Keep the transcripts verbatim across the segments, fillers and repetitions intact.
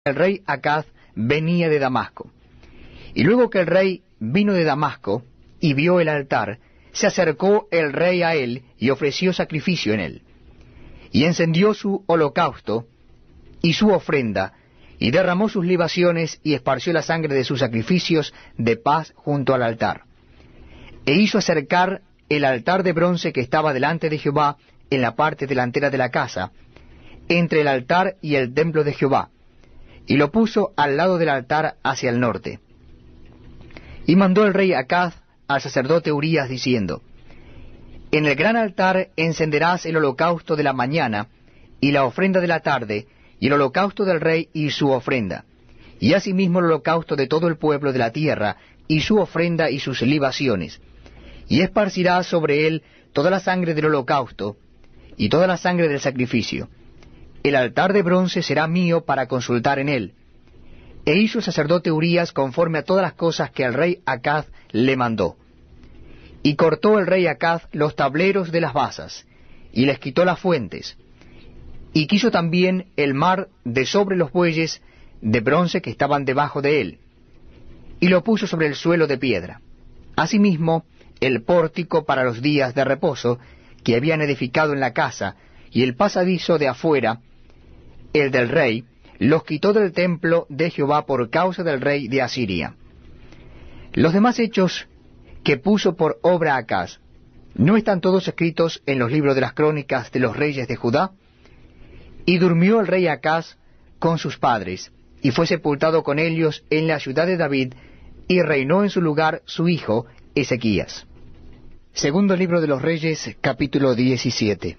el rey Acaz venía de Damasco. Y luego que el rey vino de Damasco y vio el altar, se acercó el rey a él y ofreció sacrificio en él. Y encendió su holocausto y su ofrenda, y derramó sus libaciones y esparció la sangre de sus sacrificios de paz junto al altar. E hizo acercar el altar de bronce que estaba delante de Jehová en la parte delantera de la casa, entre el altar y el templo de Jehová, y lo puso al lado del altar hacia el norte. Y mandó el rey Acaz al sacerdote Urías, diciendo: En el gran altar encenderás el holocausto de la mañana, y la ofrenda de la tarde, y el holocausto del rey y su ofrenda, y asimismo el holocausto de todo el pueblo de la tierra, y su ofrenda y sus libaciones. Y esparcirás sobre él toda la sangre del holocausto, y toda la sangre del sacrificio. El altar de bronce será mío para consultar en él. E hizo el sacerdote Urías conforme a todas las cosas que el rey Acaz le mandó. Y cortó el rey Acaz los tableros de las basas, y les quitó las fuentes, y quiso también el mar de sobre los bueyes de bronce que estaban debajo de él, y lo puso sobre el suelo de piedra. Asimismo, el pórtico para los días de reposo que habían edificado en la casa, y el pasadizo de afuera, el del rey, los quitó del templo de Jehová por causa del rey de Asiria. Los demás hechos que puso por obra Acaz, ¿no están todos escritos en los libros de las crónicas de los reyes de Judá? Y durmió el rey Acaz con sus padres, y fue sepultado con ellos en la ciudad de David, y reinó en su lugar su hijo Ezequías. Segundo libro de los Reyes, capítulo diecisiete.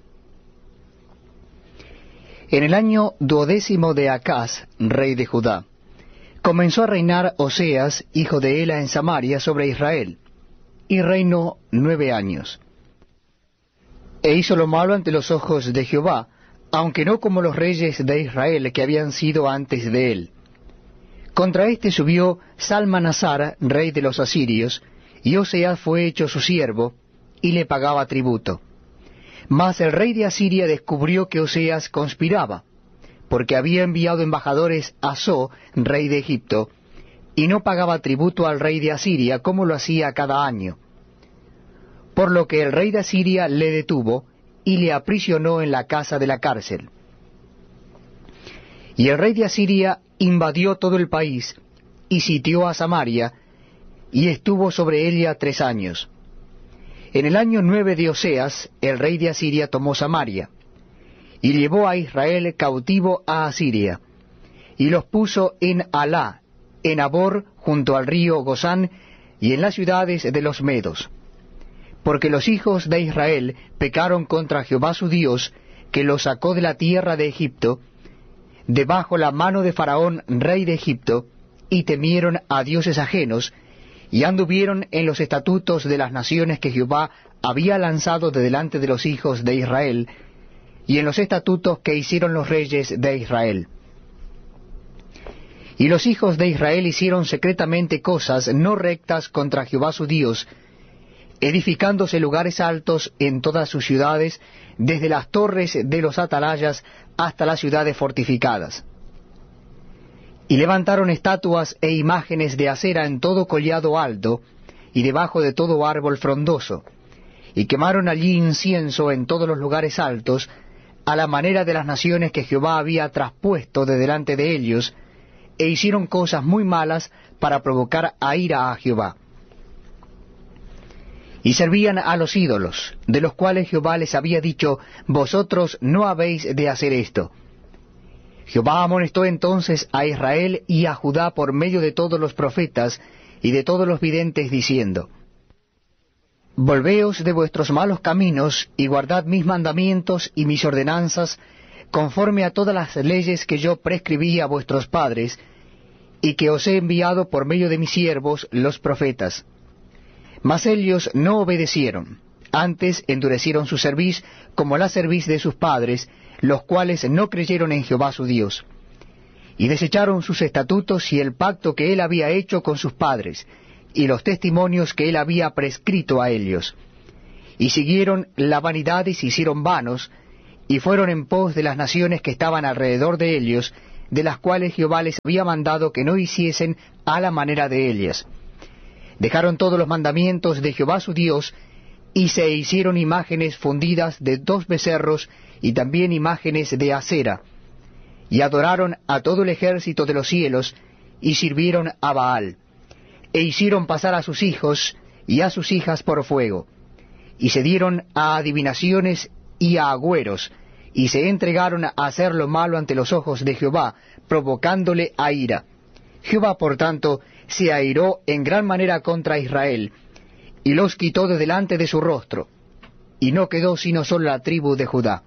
En el año duodécimo de Acaz, rey de Judá, comenzó a reinar Oseas, hijo de Ela, en Samaria, sobre Israel, y reinó nueve años. E hizo lo malo ante los ojos de Jehová, aunque no como los reyes de Israel que habían sido antes de él. Contra éste subió Salmanasar, rey de los asirios, y Oseas fue hecho su siervo, y le pagaba tributo. Mas el rey de Asiria descubrió que Oseas conspiraba, porque había enviado embajadores a So, rey de Egipto, y no pagaba tributo al rey de Asiria como lo hacía cada año. Por lo que el rey de Asiria le detuvo, y le aprisionó en la casa de la cárcel. Y el rey de Asiria invadió todo el país, y sitió a Samaria, y estuvo sobre ella tres años. En el año nueve de Oseas, el rey de Asiria tomó Samaria, y llevó a Israel cautivo a Asiria, y los puso en Alá, en Abor, junto al río Gozán, y en las ciudades de los medos. Porque los hijos de Israel pecaron contra Jehová su Dios, que los sacó de la tierra de Egipto, debajo la mano de Faraón, rey de Egipto, y temieron a dioses ajenos, y anduvieron en los estatutos de las naciones que Jehová había lanzado de delante de los hijos de Israel, y en los estatutos que hicieron los reyes de Israel. Y los hijos de Israel hicieron secretamente cosas no rectas contra Jehová su Dios, edificándose lugares altos en todas sus ciudades, desde las torres de los atalayas hasta las ciudades fortificadas. Y levantaron estatuas e imágenes de acera en todo collado alto, y debajo de todo árbol frondoso, y quemaron allí incienso en todos los lugares altos, a la manera de las naciones que Jehová había traspuesto de delante de ellos, e hicieron cosas muy malas para provocar a ira a Jehová. Y servían a los ídolos, de los cuales Jehová les había dicho: Vosotros no habéis de hacer esto. Jehová amonestó entonces a Israel y a Judá por medio de todos los profetas y de todos los videntes, diciendo: Volveos de vuestros malos caminos, y guardad mis mandamientos y mis ordenanzas, conforme a todas las leyes que yo prescribí a vuestros padres, y que os he enviado por medio de mis siervos los profetas. Mas ellos no obedecieron, antes endurecieron su cerviz como la cerviz de sus padres, los cuales no creyeron en Jehová su Dios. Y desecharon sus estatutos y el pacto que él había hecho con sus padres, y los testimonios que él había prescrito a ellos. Y siguieron la vanidad y se hicieron vanos, y fueron en pos de las naciones que estaban alrededor de ellos, de las cuales Jehová les había mandado que no hiciesen a la manera de ellas. Dejaron todos los mandamientos de Jehová su Dios, y se hicieron imágenes fundidas de dos becerros, y también imágenes de acera, y adoraron a todo el ejército de los cielos, y sirvieron a Baal, e hicieron pasar a sus hijos y a sus hijas por fuego, y se dieron a adivinaciones y a agüeros, y se entregaron a hacer lo malo ante los ojos de Jehová, provocándole a ira. Jehová, por tanto, se airó en gran manera contra Israel, y los quitó de delante de su rostro, y no quedó sino solo la tribu de Judá.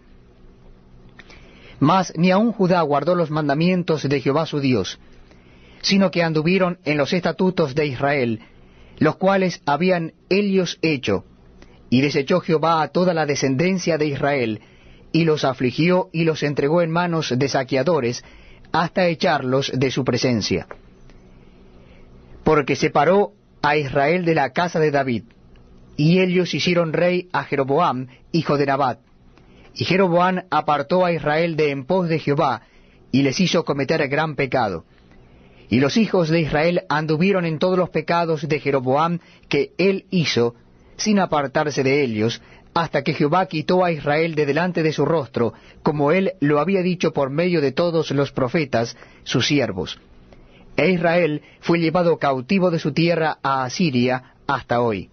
Mas ni aun Judá guardó los mandamientos de Jehová su Dios, sino que anduvieron en los estatutos de Israel, los cuales habían ellos hecho, y desechó Jehová a toda la descendencia de Israel, y los afligió y los entregó en manos de saqueadores, hasta echarlos de su presencia. Porque separó a Israel de la casa de David, y ellos hicieron rey a Jeroboam, hijo de Nabat. Y Jeroboam apartó a Israel de en pos de Jehová, y les hizo cometer gran pecado. Y los hijos de Israel anduvieron en todos los pecados de Jeroboam que él hizo, sin apartarse de ellos, hasta que Jehová quitó a Israel de delante de su rostro, como él lo había dicho por medio de todos los profetas, sus siervos. E Israel fue llevado cautivo de su tierra a Asiria hasta hoy.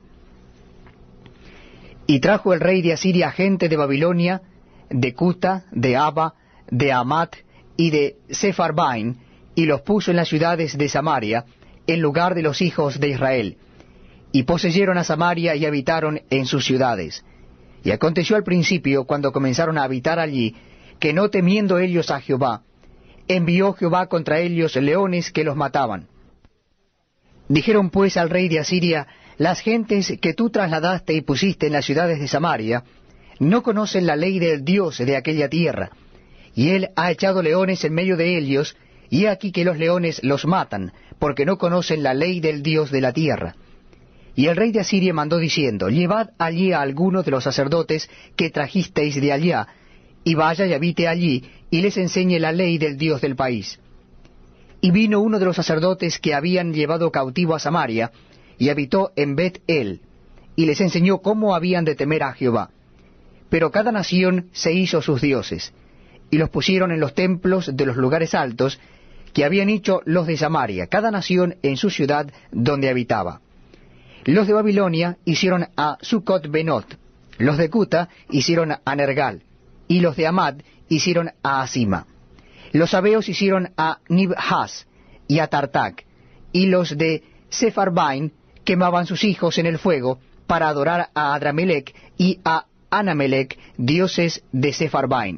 Y trajo el rey de Asiria gente de Babilonia, de Cuta, de Aba, de Amat y de Sepharvaim, y los puso en las ciudades de Samaria, en lugar de los hijos de Israel. Y poseyeron a Samaria y habitaron en sus ciudades. Y aconteció al principio, cuando comenzaron a habitar allí, que no temiendo ellos a Jehová, envió Jehová contra ellos leones que los mataban. Dijeron pues al rey de Asiria: las gentes que tú trasladaste y pusiste en las ciudades de Samaria, no conocen la ley del Dios de aquella tierra, y él ha echado leones en medio de ellos, y he aquí que los leones los matan, porque no conocen la ley del Dios de la tierra. Y el rey de Asiria mandó diciendo: llevad allí a alguno de los sacerdotes que trajisteis de allá, y vaya y habite allí, y les enseñe la ley del Dios del país. Y vino uno de los sacerdotes que habían llevado cautivo a Samaria, y habitó en Bet-el, y les enseñó cómo habían de temer a Jehová. Pero cada nación se hizo sus dioses, y los pusieron en los templos de los lugares altos, que habían hecho los de Samaria, cada nación en su ciudad donde habitaba. Los de Babilonia hicieron a Sucot-Benot, los de Cuta hicieron a Nergal, y los de Amad hicieron a Asima. Los sabeos hicieron a Nibhaz y a Tartac, y los de Sepharvaim quemaban sus hijos en el fuego para adorar a Adramelech y a Anamelech, dioses de Sepharvaim.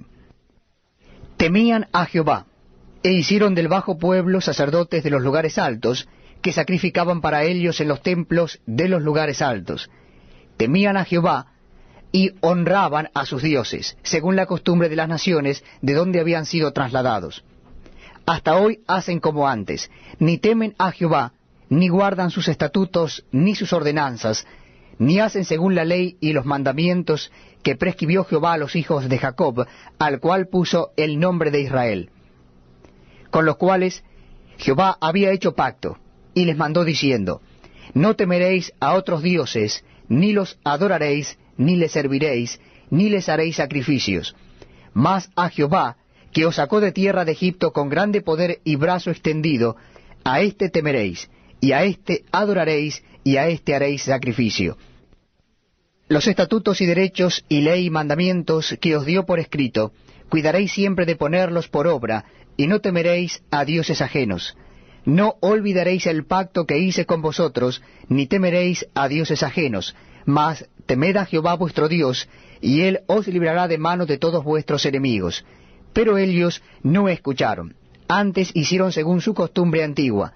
Temían a Jehová, e hicieron del bajo pueblo sacerdotes de los lugares altos, que sacrificaban para ellos en los templos de los lugares altos. Temían a Jehová, y honraban a sus dioses, según la costumbre de las naciones de donde habían sido trasladados. Hasta hoy hacen como antes, ni temen a Jehová, ni guardan sus estatutos, ni sus ordenanzas, ni hacen según la ley y los mandamientos que prescribió Jehová a los hijos de Jacob, al cual puso el nombre de Israel, con los cuales Jehová había hecho pacto, y les mandó diciendo: no temeréis a otros dioses, ni los adoraréis, ni les serviréis, ni les haréis sacrificios, mas a Jehová, que os sacó de tierra de Egipto con grande poder y brazo extendido, a éste temeréis, y a éste adoraréis, y a éste haréis sacrificio. Los estatutos y derechos y ley y mandamientos que os dio por escrito, cuidaréis siempre de ponerlos por obra, y no temeréis a dioses ajenos. No olvidaréis el pacto que hice con vosotros, ni temeréis a dioses ajenos, mas temed a Jehová vuestro Dios, y él os librará de mano de todos vuestros enemigos. Pero ellos no escucharon, antes hicieron según su costumbre antigua.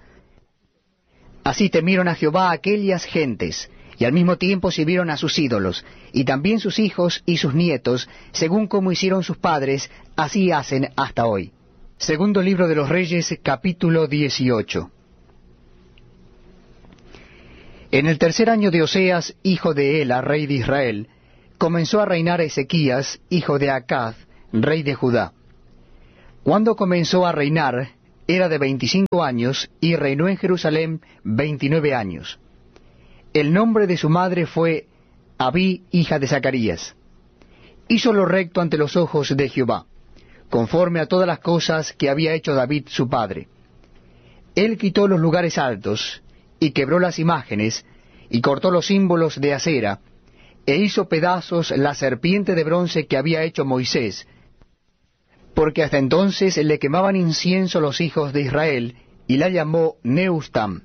Así temieron a Jehová aquellas gentes, y al mismo tiempo sirvieron a sus ídolos, y también sus hijos y sus nietos, según como hicieron sus padres, así hacen hasta hoy. Segundo libro de los Reyes, capítulo dieciocho. En el tercer año de Oseas, hijo de Ela, rey de Israel, comenzó a reinar Ezequías, hijo de Acaz, rey de Judá. Cuando comenzó a reinar, era de veinticinco años, y reinó en Jerusalén veintinueve años. El nombre de su madre fue Abí, hija de Zacarías. Hizo lo recto ante los ojos de Jehová, conforme a todas las cosas que había hecho David su padre. Él quitó los lugares altos, y quebró las imágenes, y cortó los símbolos de acera, e hizo pedazos la serpiente de bronce que había hecho Moisés, porque hasta entonces le quemaban incienso los hijos de Israel, y la llamó Neustam.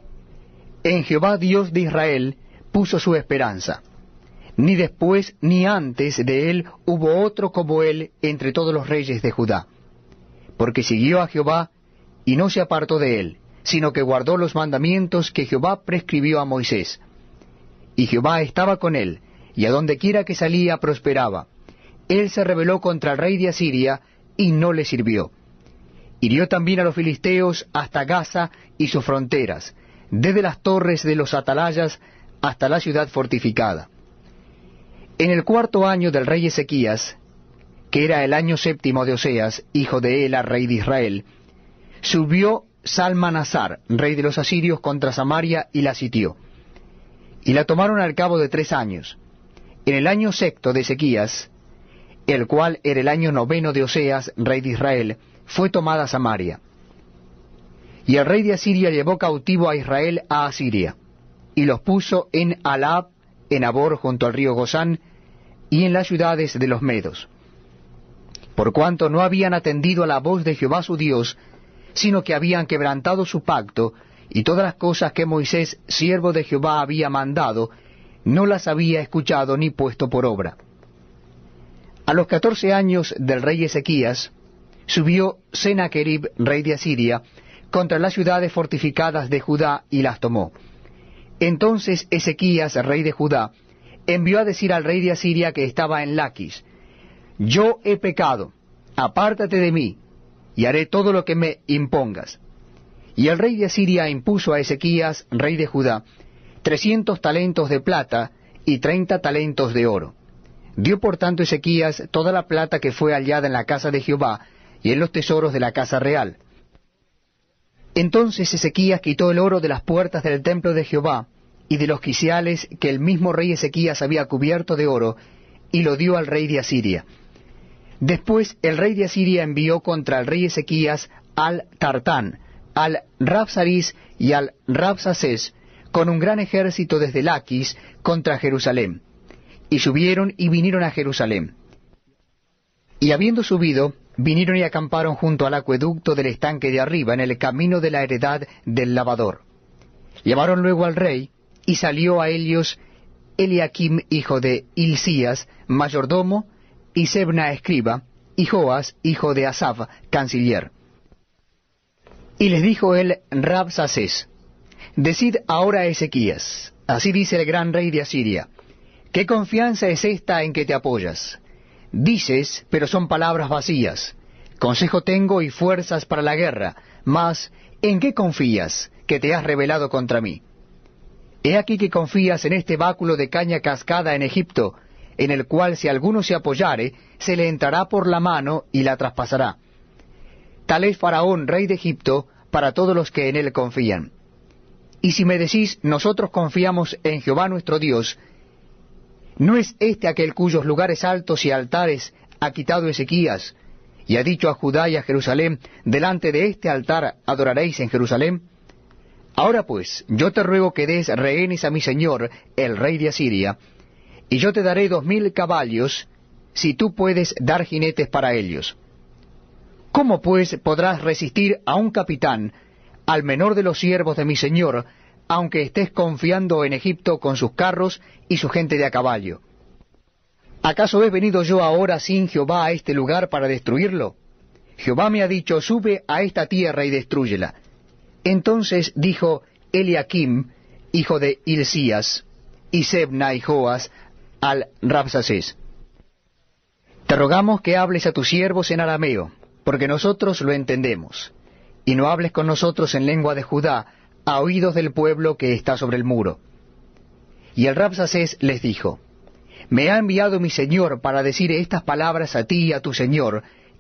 En Jehová Dios de Israel puso su esperanza. Ni después ni antes de él hubo otro como él entre todos los reyes de Judá. Porque siguió a Jehová, y no se apartó de él, sino que guardó los mandamientos que Jehová prescribió a Moisés. Y Jehová estaba con él, y a donde quiera que salía prosperaba. Él se rebeló contra el rey de Asiria, y no le sirvió. Hirió también a los filisteos hasta Gaza y sus fronteras, desde las torres de los atalayas hasta la ciudad fortificada. En el cuarto año del rey Ezequías, que era el año séptimo de Oseas, hijo de Ela, rey de Israel, subió Salmanasar, rey de los asirios, contra Samaria y la sitió. Y la tomaron al cabo de tres años. En el año sexto de Ezequías, el cual era el año noveno de Oseas, rey de Israel, fue tomada Samaria. Y el rey de Asiria llevó cautivo a Israel a Asiria, y los puso en Alab, en Abor junto al río Gozán, y en las ciudades de los medos. Por cuanto no habían atendido a la voz de Jehová su Dios, sino que habían quebrantado su pacto, y todas las cosas que Moisés, siervo de Jehová, había mandado, no las había escuchado ni puesto por obra. A los catorce años del rey Ezequías, subió Sennacherib, rey de Asiria, contra las ciudades fortificadas de Judá, y las tomó. Entonces Ezequías, rey de Judá, envió a decir al rey de Asiria que estaba en Laquis: Yo he pecado, apártate de mí, y haré todo lo que me impongas. Y el rey de Asiria impuso a Ezequías, rey de Judá, trescientos talentos de plata y treinta talentos de oro. Dio por tanto Ezequías toda la plata que fue hallada en la casa de Jehová y en los tesoros de la casa real. Entonces Ezequías quitó el oro de las puertas del templo de Jehová y de los quiciales que el mismo rey Ezequías había cubierto de oro, y lo dio al rey de Asiria. Después el rey de Asiria envió contra el rey Ezequías al Tartán, al Rabsaris y al Rabsacés, con un gran ejército desde Laquis contra Jerusalén. Y subieron y vinieron a Jerusalén. Y habiendo subido, vinieron y acamparon junto al acueducto del estanque de arriba, en el camino de la heredad del lavador. Llamaron luego al rey, y salió a ellos Eliakim, hijo de Hilcías, mayordomo, y Sebna, escriba, y Joas, hijo de Asaf, canciller. Y les dijo el Rabsacés: Decid ahora a Ezequías, así dice el gran rey de Asiria: ¿Qué confianza es esta en que te apoyas? Dices, pero son palabras vacías. Consejo tengo y fuerzas para la guerra, mas ¿en qué confías, que te has rebelado contra mí? He aquí que confías en este báculo de caña cascada en Egipto, en el cual si alguno se apoyare, se le entrará por la mano y la traspasará. Tal es Faraón, rey de Egipto, para todos los que en él confían. Y si me decís, nosotros confiamos en Jehová nuestro Dios, ¿no es este aquel cuyos lugares altos y altares ha quitado Ezequías, y ha dicho a Judá y a Jerusalén: delante de este altar adoraréis en Jerusalén? Ahora pues, yo te ruego que des rehenes a mi señor, el rey de Asiria, y yo te daré dos mil caballos, si tú puedes dar jinetes para ellos. ¿Cómo pues podrás resistir a un capitán, al menor de los siervos de mi señor, aunque estés confiando en Egipto con sus carros y su gente de a caballo? ¿Acaso he venido yo ahora sin Jehová a este lugar para destruirlo? Jehová me ha dicho: sube a esta tierra y destrúyela. Entonces dijo Eliakim, hijo de Hilcías, y Sebna y Joas al Rabsacés: Te rogamos que hables a tus siervos en arameo, porque nosotros lo entendemos, y no hables con nosotros en lengua de Judá, a oídos del pueblo que está sobre el muro. Y el Rabsacés les dijo: Me ha enviado mi señor para decir estas palabras a ti y a tu señor,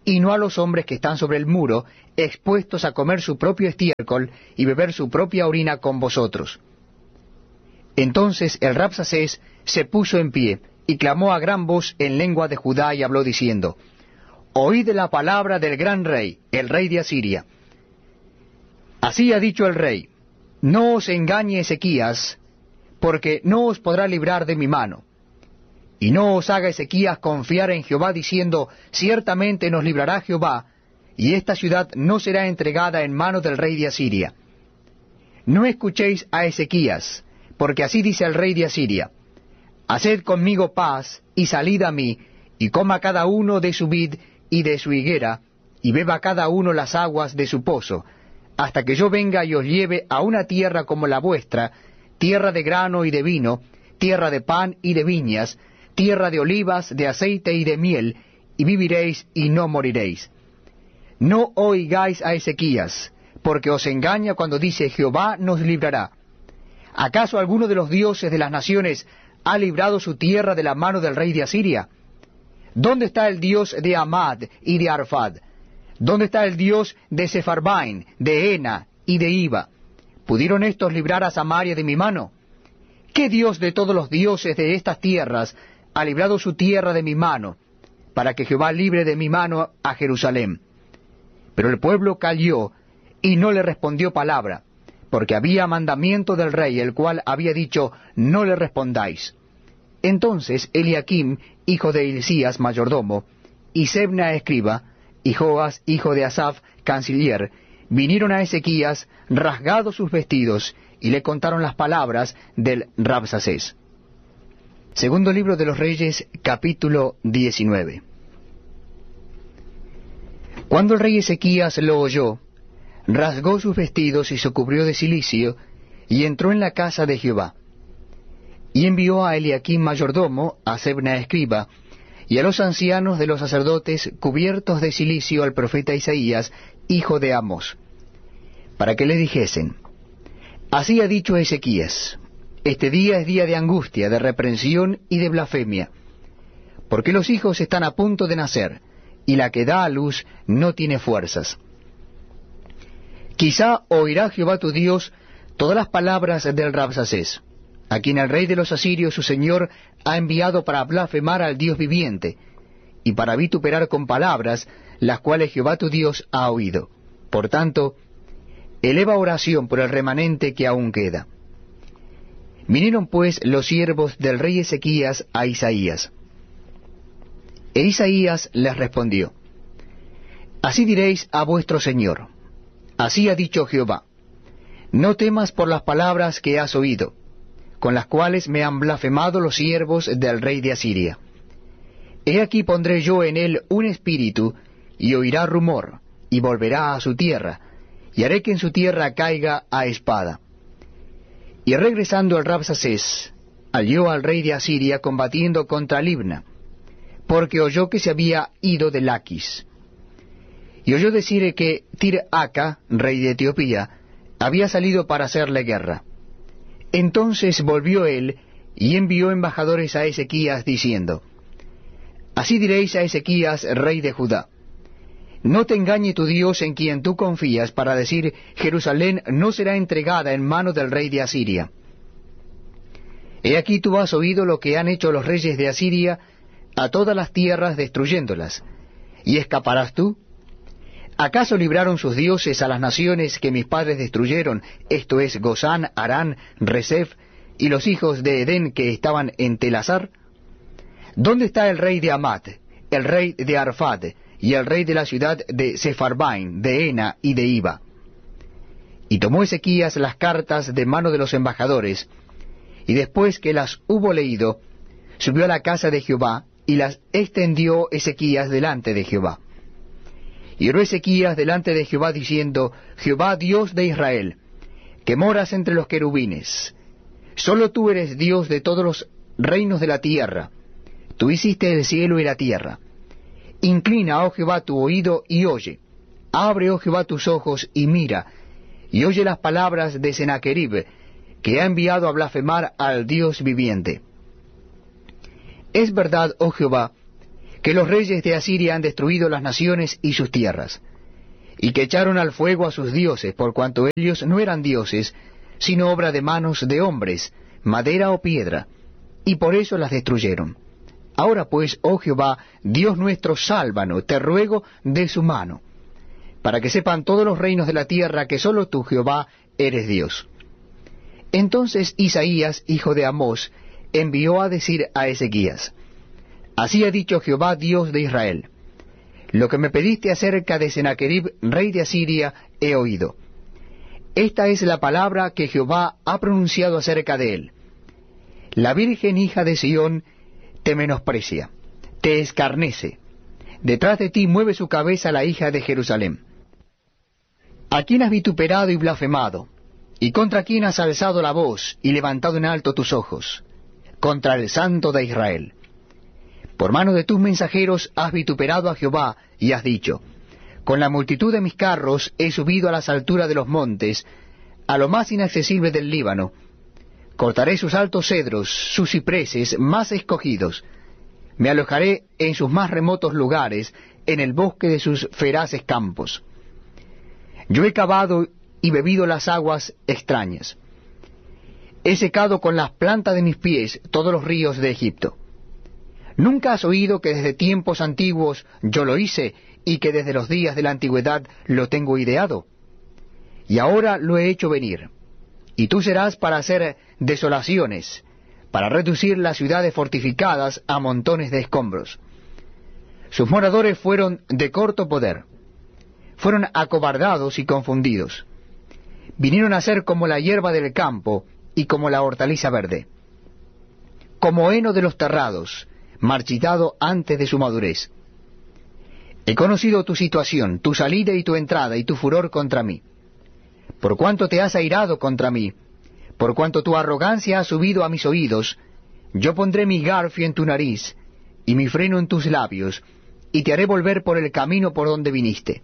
y no a los hombres que están sobre el muro, expuestos a comer su propio estiércol y beber su propia orina con vosotros. Entonces el Rabsacés se puso en pie, y clamó a gran voz en lengua de Judá, y habló diciendo: Oíd la palabra del gran rey, el rey de Asiria. Así ha dicho el rey: No os engañe Ezequías, porque no os podrá librar de mi mano. Y no os haga Ezequías confiar en Jehová, diciendo: Ciertamente nos librará Jehová, y esta ciudad no será entregada en mano del rey de Asiria. No escuchéis a Ezequías, porque así dice el rey de Asiria: Haced conmigo paz, y salid a mí, y coma cada uno de su vid y de su higuera, y beba cada uno las aguas de su pozo, hasta que yo venga y os lleve a una tierra como la vuestra, tierra de grano y de vino, tierra de pan y de viñas, tierra de olivas, de aceite y de miel, y viviréis y no moriréis. No oigáis a Ezequías, porque os engaña cuando dice: Jehová nos librará. ¿Acaso alguno de los dioses de las naciones ha librado su tierra de la mano del rey de Asiria? ¿Dónde está el Dios de Amad y de Arfad? ¿Dónde está el Dios de Sepharvaim, de Ena y de Iva? ¿Pudieron estos librar a Samaria de mi mano? ¿Qué Dios de todos los dioses de estas tierras ha librado su tierra de mi mano, para que Jehová libre de mi mano a Jerusalén? Pero el pueblo calló y no le respondió palabra, porque había mandamiento del rey, el cual había dicho: no le respondáis. Entonces Eliaquim, hijo de Hilcías, mayordomo, y Sebna, escriba, y Joas, hijo de Asaph, canciller, vinieron a Ezequías, rasgados sus vestidos, y le contaron las palabras del Rabsacés. Segundo libro de los Reyes, capítulo diecinueve. Cuando el rey Ezequías lo oyó, rasgó sus vestidos y se cubrió de cilicio, y entró en la casa de Jehová. Y envió a Eliaquim mayordomo, a Sebna escriba, y a los ancianos de los sacerdotes cubiertos de cilicio al profeta Isaías, hijo de Amos, para que le dijesen: Así ha dicho Ezequías: Este día es día de angustia, de reprensión y de blasfemia, porque los hijos están a punto de nacer, y la que da a luz no tiene fuerzas. Quizá oirá Jehová tu Dios todas las palabras del Rabsacés, a quien el rey de los asirios su señor ha enviado para blasfemar al Dios viviente, y para vituperar con palabras las cuales Jehová tu Dios ha oído. Por tanto, eleva oración por el remanente que aún queda. Vinieron pues los siervos del rey Ezequías a Isaías. E Isaías les respondió: Así diréis a vuestro señor: Así ha dicho Jehová: No temas por las palabras que has oído, con las cuales me han blasfemado los siervos del rey de Asiria. He aquí pondré yo en él un espíritu, y oirá rumor, y volverá a su tierra, y haré que en su tierra caiga a espada. Y regresando el Rabsacés, halló al rey de Asiria combatiendo contra Libna, porque oyó que se había ido de Laquis. Y oyó decir que Tir-Aca, rey de Etiopía, había salido para hacerle guerra. Entonces volvió él, y envió embajadores a Ezequías, diciendo: Así diréis a Ezequías, rey de Judá: No te engañe tu Dios en quien tú confías, para decir: Jerusalén no será entregada en mano del rey de Asiria. He aquí tú has oído lo que han hecho los reyes de Asiria a todas las tierras, destruyéndolas. ¿Y escaparás tú? ¿Acaso libraron sus dioses a las naciones que mis padres destruyeron, esto es, Gozán, Harán, Resef, y los hijos de Edén que estaban en Telasar? ¿Dónde está el rey de Amat, el rey de Arfad, y el rey de la ciudad de Sepharvaim, de Ena y de Iva? Y tomó Ezequías las cartas de mano de los embajadores, y después que las hubo leído, subió a la casa de Jehová, y las extendió Ezequías delante de Jehová. Y oró Ezequías delante de Jehová, diciendo: Jehová Dios de Israel, que moras entre los querubines, solo tú eres Dios de todos los reinos de la tierra. Tú hiciste el cielo y la tierra. Inclina, oh Jehová, tu oído y oye. Abre, oh Jehová, tus ojos y mira, y oye las palabras de Sennacherib, que ha enviado a blasfemar al Dios viviente. Es verdad, oh Jehová, que los reyes de Asiria han destruido las naciones y sus tierras, y que echaron al fuego a sus dioses, por cuanto ellos no eran dioses, sino obra de manos de hombres, madera o piedra, y por eso las destruyeron. Ahora pues, oh Jehová, Dios nuestro, sálvanos, te ruego, de su mano, para que sepan todos los reinos de la tierra que sólo tú, Jehová, eres Dios. Entonces Isaías, hijo de Amós, envió a decir a Ezequías: Así ha dicho Jehová, Dios de Israel: Lo que me pediste acerca de Sennacherib, rey de Asiria, he oído. Esta es la palabra que Jehová ha pronunciado acerca de él. La virgen hija de Sión te menosprecia, te escarnece. Detrás de ti mueve su cabeza la hija de Jerusalén. ¿A quién has vituperado y blasfemado? ¿Y contra quién has alzado la voz y levantado en alto tus ojos? Contra el Santo de Israel. Por mano de tus mensajeros has vituperado a Jehová, y has dicho: Con la multitud de mis carros he subido a las alturas de los montes, a lo más inaccesible del Líbano. Cortaré sus altos cedros, sus cipreses más escogidos. Me alojaré en sus más remotos lugares, en el bosque de sus feraces campos. Yo he cavado y bebido las aguas extrañas. He secado con las plantas de mis pies todos los ríos de Egipto. ¿Nunca has oído que desde tiempos antiguos yo lo hice, y que desde los días de la antigüedad lo tengo ideado? Y ahora lo he hecho venir. Y tú serás para hacer desolaciones, para reducir las ciudades fortificadas a montones de escombros. Sus moradores fueron de corto poder, fueron acobardados y confundidos. Vinieron a ser como la hierba del campo y como la hortaliza verde, como heno de los terrados, marchitado antes de su madurez. He conocido tu situación, tu salida y tu entrada, y tu furor contra mí. Por cuanto te has airado contra mí, por cuanto tu arrogancia ha subido a mis oídos, yo pondré mi garfio en tu nariz, y mi freno en tus labios, y te haré volver por el camino por donde viniste.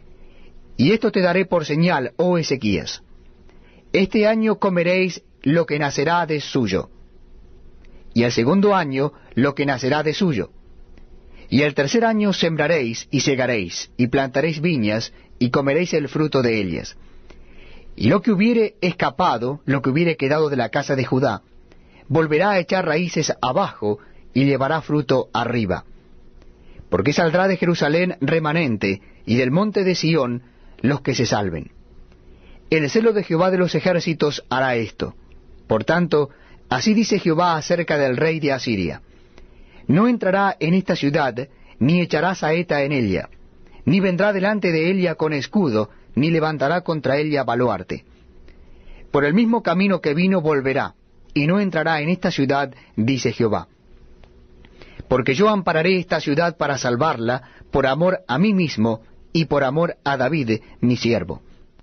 Y esto te daré por señal, oh Ezequías: Este año comeréis lo que nacerá de suyo, y el segundo año lo que nacerá de suyo, y el tercer año sembraréis y segaréis, y plantaréis viñas, y comeréis el fruto de ellas. Y lo que hubiere escapado, lo que hubiere quedado de la casa de Judá, volverá a echar raíces abajo, y llevará fruto arriba. Porque saldrá de Jerusalén remanente, y del monte de Sión los que se salven. El celo de Jehová de los ejércitos hará esto. Por tanto, así dice Jehová acerca del rey de Asiria: No entrará en esta ciudad, ni echará saeta en ella, ni vendrá delante de ella con escudo, ni levantará contra ella baluarte. Por el mismo camino que vino volverá, y no entrará en esta ciudad, dice Jehová. Porque yo ampararé esta ciudad para salvarla, por amor a mí mismo, y por amor a David, mi siervo.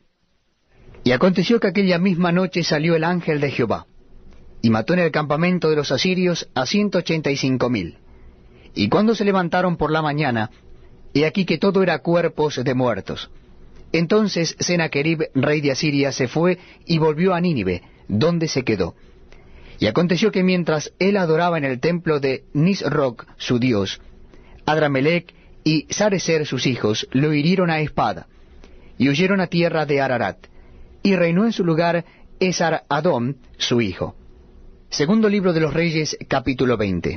Y aconteció que aquella misma noche salió el ángel de Jehová, y mató en el campamento de los asirios a ciento ochenta y cinco mil. Y cuando se levantaron por la mañana, he aquí que todo era cuerpos de muertos. Entonces Sennacherib, rey de Asiria, se fue y volvió a Nínive, donde se quedó. Y aconteció que mientras él adoraba en el templo de Nisroch, su dios, Adramelech y Sarecer, sus hijos, lo hirieron a espada, y huyeron a tierra de Ararat, y reinó en su lugar Esar-Adón, su hijo. Segundo libro de los Reyes, capítulo veinte.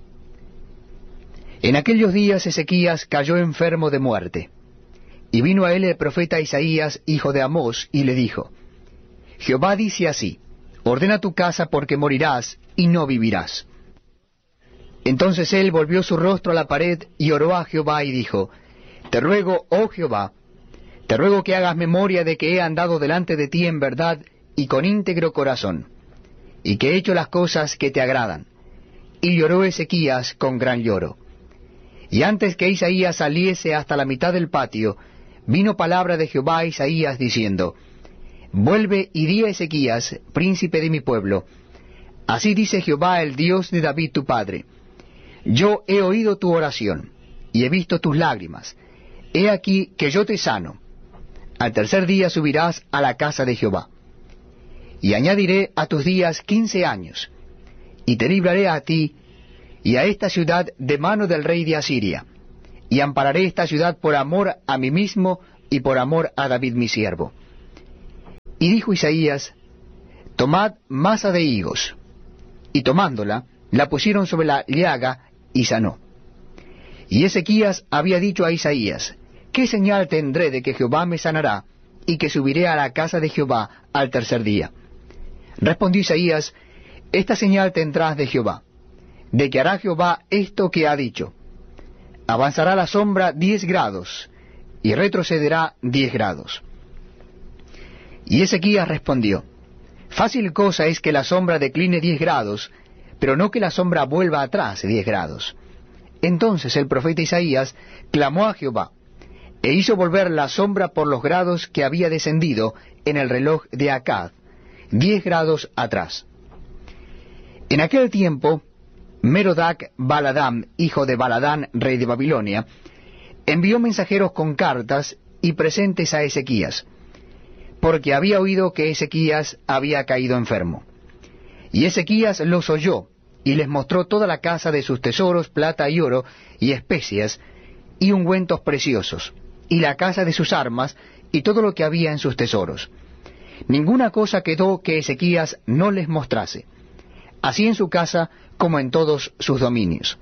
En aquellos días Ezequías cayó enfermo de muerte, y vino a él el profeta Isaías, hijo de Amós, y le dijo: Jehová dice así: Ordena tu casa, porque morirás y no vivirás. Entonces él volvió su rostro a la pared y oró a Jehová y dijo: Te ruego, oh Jehová, te ruego que hagas memoria de que he andado delante de ti en verdad y con íntegro corazón, y que he hecho las cosas que te agradan. Y lloró Ezequías con gran lloro. Y antes que Isaías saliese hasta la mitad del patio, vino palabra de Jehová a Isaías diciendo: Vuelve y di a Ezequías, príncipe de mi pueblo: Así dice Jehová, el Dios de David tu padre: Yo he oído tu oración, y he visto tus lágrimas. He aquí que yo te sano. Al tercer día subirás a la casa de Jehová. Y añadiré a tus días quince años, y te libraré a ti, y a esta ciudad de mano del rey de Asiria, y ampararé esta ciudad por amor a mí mismo y por amor a David mi siervo. Y dijo Isaías, tomad masa de higos. Y tomándola, la pusieron sobre la llaga y sanó. Y Ezequías había dicho a Isaías, ¿qué señal tendré de que Jehová me sanará, y que subiré a la casa de Jehová al tercer día? Respondió Isaías, esta señal tendrás de Jehová, de que hará Jehová esto que ha dicho. Avanzará la sombra diez grados, y retrocederá diez grados. Y Ezequías respondió, fácil cosa es que la sombra decline diez grados, pero no que la sombra vuelva atrás diez grados. Entonces el profeta Isaías clamó a Jehová, e hizo volver la sombra por los grados que había descendido en el reloj de Acad, diez grados atrás. En aquel tiempo, Merodac Baladán, hijo de Baladán, rey de Babilonia, envió mensajeros con cartas y presentes a Ezequías, porque había oído que Ezequías había caído enfermo. Y Ezequías los oyó, y les mostró toda la casa de sus tesoros, plata y oro, y especias, y ungüentos preciosos, y la casa de sus armas, y todo lo que había en sus tesoros. Ninguna cosa quedó que Ezequías no les mostrase, así en su casa como en todos sus dominios.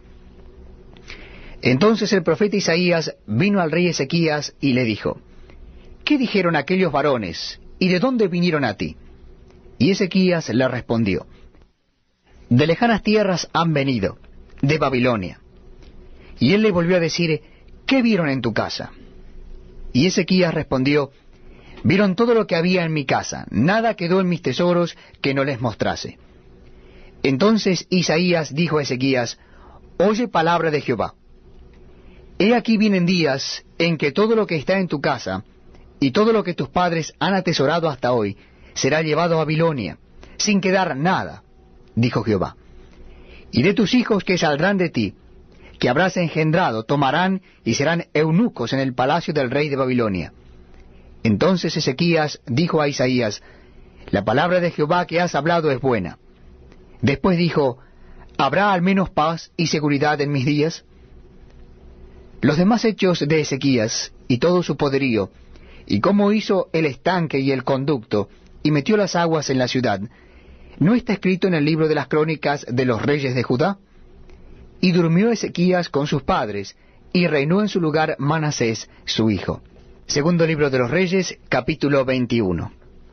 Entonces el profeta Isaías vino al rey Ezequías y le dijo, ¿qué dijeron aquellos varones, y de dónde vinieron a ti? Y Ezequías le respondió, de lejanas tierras han venido, de Babilonia. Y él le volvió a decir, ¿qué vieron en tu casa? Y Ezequías respondió, vieron todo lo que había en mi casa, nada quedó en mis tesoros que no les mostrase. Entonces Isaías dijo a Ezequías, oye palabra de Jehová. He aquí vienen días en que todo lo que está en tu casa, y todo lo que tus padres han atesorado hasta hoy, será llevado a Babilonia, sin quedar nada, dijo Jehová. Y de tus hijos que saldrán de ti, que habrás engendrado, tomarán y serán eunucos en el palacio del rey de Babilonia. Entonces Ezequías dijo a Isaías, la palabra de Jehová que has hablado es buena. Después dijo, ¿habrá al menos paz y seguridad en mis días? Los demás hechos de Ezequías, y todo su poderío, y cómo hizo el estanque y el conducto, y metió las aguas en la ciudad, ¿no está escrito en el libro de las crónicas de los reyes de Judá? Y durmió Ezequías con sus padres, y reinó en su lugar Manasés, su hijo. Segundo libro de los Reyes, capítulo veintiuno.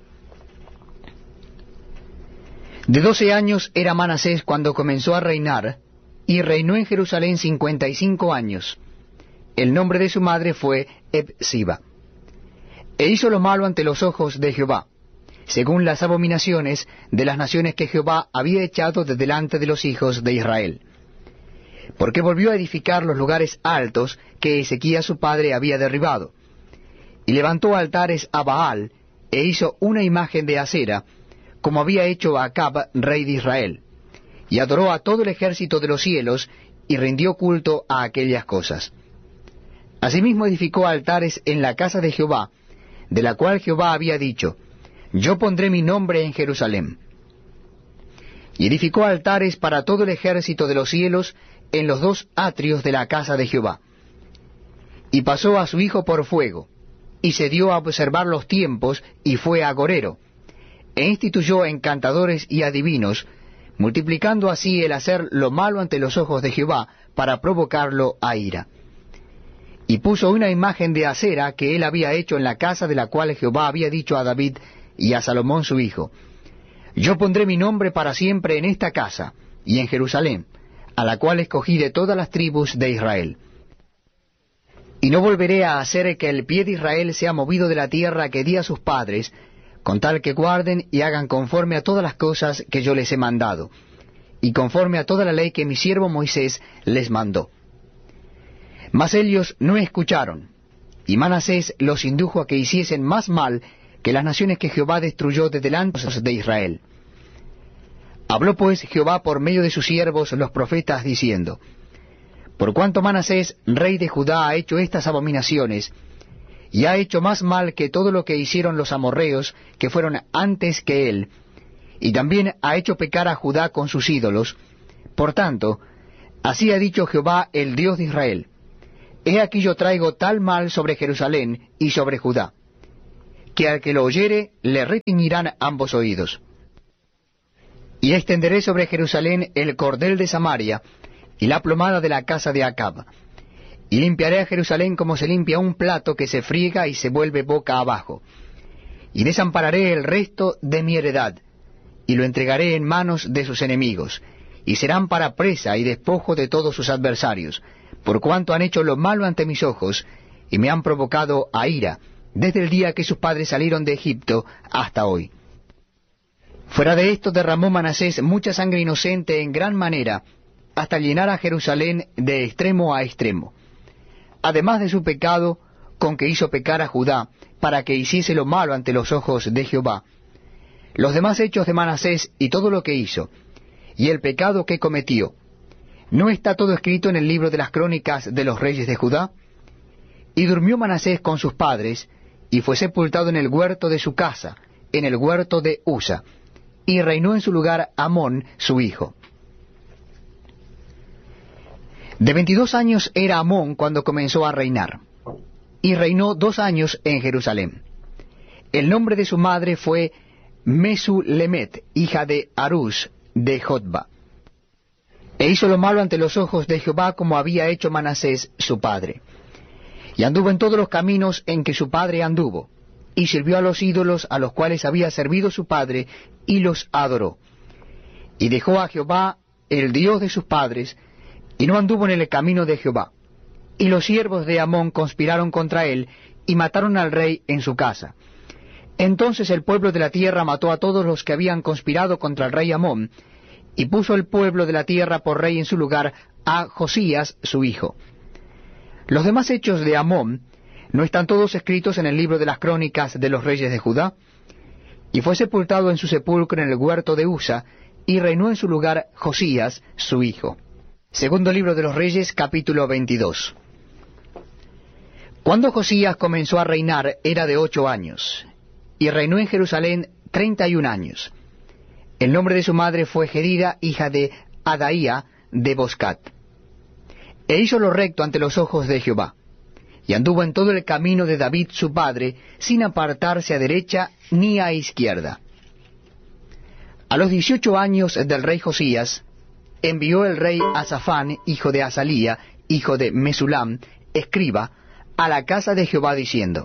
De doce años era Manasés cuando comenzó a reinar, y reinó en Jerusalén cincuenta y cinco años. El nombre de su madre fue Hepsiba. E hizo lo malo ante los ojos de Jehová, según las abominaciones de las naciones que Jehová había echado de delante de los hijos de Israel. Porque volvió a edificar los lugares altos que Ezequías su padre había derribado, y levantó altares a Baal, e hizo una imagen de acera, como había hecho Acab, rey de Israel, y adoró a todo el ejército de los cielos, y rindió culto a aquellas cosas. Asimismo edificó altares en la casa de Jehová, de la cual Jehová había dicho, yo pondré mi nombre en Jerusalén. Y edificó altares para todo el ejército de los cielos en los dos atrios de la casa de Jehová. Y pasó a su hijo por fuego, y se dio a observar los tiempos, y fue agorero, e instituyó encantadores y adivinos, multiplicando así el hacer lo malo ante los ojos de Jehová, para provocarlo a ira. Y puso una imagen de acera que él había hecho en la casa de la cual Jehová había dicho a David y a Salomón su hijo, yo pondré mi nombre para siempre en esta casa y en Jerusalén, a la cual escogí de todas las tribus de Israel. Y no volveré a hacer que el pie de Israel sea movido de la tierra que di a sus padres, con tal que guarden y hagan conforme a todas las cosas que yo les he mandado, y conforme a toda la ley que mi siervo Moisés les mandó. Mas ellos no escucharon, y Manasés los indujo a que hiciesen más mal que las naciones que Jehová destruyó de delante de Israel. Habló pues Jehová por medio de sus siervos los profetas, diciendo, por cuanto Manasés, rey de Judá, ha hecho estas abominaciones, y ha hecho más mal que todo lo que hicieron los amorreos, que fueron antes que él, y también ha hecho pecar a Judá con sus ídolos, por tanto, Así ha dicho Jehová, el Dios de Israel: He aquí yo traigo tal mal sobre Jerusalén y sobre Judá, que al que lo oyere le retiñirán ambos oídos. Y extenderé sobre Jerusalén el cordel de Samaria y la plomada de la casa de Acab, y limpiaré a Jerusalén como se limpia un plato que se friega y se vuelve boca abajo, y desampararé el resto de mi heredad, y lo entregaré en manos de sus enemigos, y serán para presa y despojo de todos sus adversarios, por cuanto han hecho lo malo ante mis ojos, y me han provocado a ira, desde el día que sus padres salieron de Egipto hasta hoy. Fuera de esto derramó Manasés mucha sangre inocente en gran manera, hasta llenar a Jerusalén de extremo a extremo. Además de su pecado, con que hizo pecar a Judá, para que hiciese lo malo ante los ojos de Jehová, los demás hechos de Manasés y todo lo que hizo, y el pecado que cometió, ¿no está todo escrito en el libro de las crónicas de los reyes de Judá? Y durmió Manasés con sus padres, y fue sepultado en el huerto de su casa, en el huerto de Usa, y reinó en su lugar Amón su hijo. De veintidós años era Amón cuando comenzó a reinar, y reinó dos años en Jerusalén. El nombre de su madre fue Mesulemet, hija de Harús de Jotba. E hizo lo malo ante los ojos de Jehová, como había hecho Manasés su padre. Y anduvo en todos los caminos en que su padre anduvo, y sirvió a los ídolos a los cuales había servido su padre, y los adoró. Y dejó a Jehová, el Dios de sus padres, y no anduvo en el camino de Jehová. Y los siervos de Amón conspiraron contra él, y mataron al rey en su casa. Entonces el pueblo de la tierra mató a todos los que habían conspirado contra el rey Amón, y puso el pueblo de la tierra por rey en su lugar a Josías su hijo. Los demás hechos de Amón, ¿no están todos escritos en el libro de las crónicas de los reyes de Judá? Y fue sepultado en su sepulcro en el huerto de Usa, y reinó en su lugar Josías su hijo. Segundo libro de los Reyes, capítulo veintidós. Cuando Josías comenzó a reinar era de ocho años, y reinó en Jerusalén treinta y un años. El nombre de su madre fue Jedida, hija de Adaía de Boscat. E hizo lo recto ante los ojos de Jehová, y anduvo en todo el camino de David su padre, sin apartarse a derecha ni a izquierda. A los dieciocho años del rey Josías, envió el rey a Safán, hijo de Azalía, hijo de Mesulam, escriba, a la casa de Jehová, diciendo: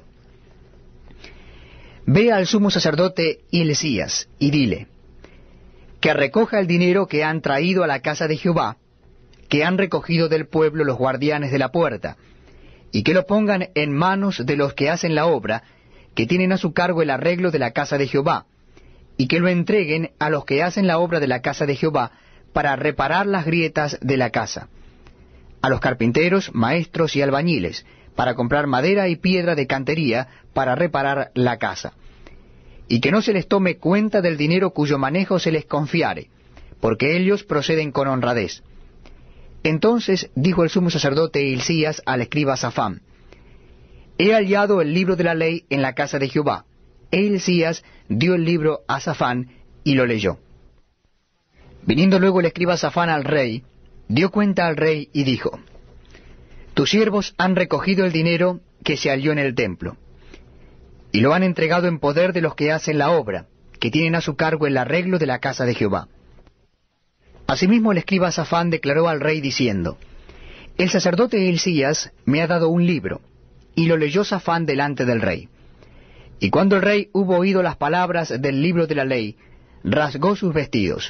Ve al sumo sacerdote Hilcías, y dile, que recoja el dinero que han traído a la casa de Jehová, que han recogido del pueblo los guardianes de la puerta, y que lo pongan en manos de los que hacen la obra, que tienen a su cargo el arreglo de la casa de Jehová, y que lo entreguen a los que hacen la obra de la casa de Jehová, para reparar las grietas de la casa, a los carpinteros, maestros y albañiles, para comprar madera y piedra de cantería, para reparar la casa. Y que no se les tome cuenta del dinero cuyo manejo se les confiare, porque ellos proceden con honradez. Entonces dijo el sumo sacerdote Hilcías al escriba Safán: He hallado el libro de la ley en la casa de Jehová. E Hilcías dio el libro a Safán, y lo leyó. Viniendo luego el escriba Safán al rey, dio cuenta al rey y dijo: Tus siervos han recogido el dinero que se halló en el templo, y lo han entregado en poder de los que hacen la obra, que tienen a su cargo el arreglo de la casa de Jehová. Asimismo el escriba Safán declaró al rey diciendo: El sacerdote Hilcías me ha dado un libro, y lo leyó Safán delante del rey. Y cuando el rey hubo oído las palabras del libro de la ley, rasgó sus vestidos.